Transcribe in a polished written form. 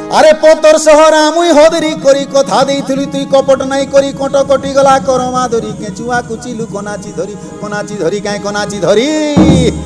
আরে পতর সহরা মুই হদরি করি কথা দেইছিলি তুই কপট নাই করি কটকটি গলা করমা ধরি কেঁচুয়া কুচি লুকনাচি ধরি কাই কনাচি ধরি